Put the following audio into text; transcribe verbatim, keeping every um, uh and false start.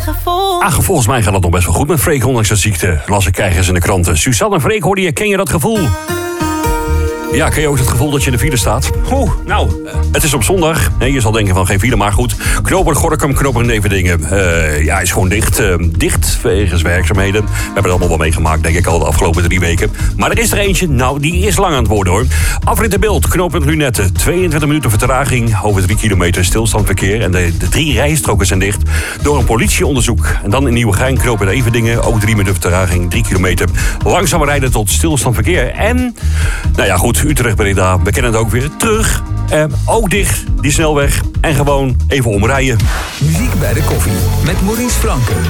gevoel. Ach, volgens mij gaat het nog best wel goed met Freek, ondanks de ziekte. Las ik krijgen ze in de kranten. Suzanne en Freek, hoorde je, ken je dat gevoel? Ja, ken je ook het gevoel dat je in de file staat? Oeh, nou, het is op zondag. Nee, je zal denken van geen file, maar goed. Knoper Gorinchem, Knoper Neverdingen. Uh, ja, is gewoon dicht. Uh, dicht wegens werkzaamheden. We hebben het allemaal wel meegemaakt, denk ik al, de afgelopen drie weken. Maar er is er eentje, nou, die is lang aan het worden, hoor. Afrit de Beeld, knooppunt Lunette. tweeëntwintig minuten vertraging, over drie kilometer stilstandverkeer. En de, de drie rijstroken zijn dicht door een politieonderzoek. En dan in Nieuwegein, knooppunt Everdingen. Ook drie minuten vertraging, drie kilometer. Langzaam rijden tot stilstandverkeer. En, nou ja, goed. Utrecht-Breda, we kennen het ook weer terug. Eh, ook dicht, die snelweg. En gewoon even omrijden. Muziek bij de koffie met Maurice Franke.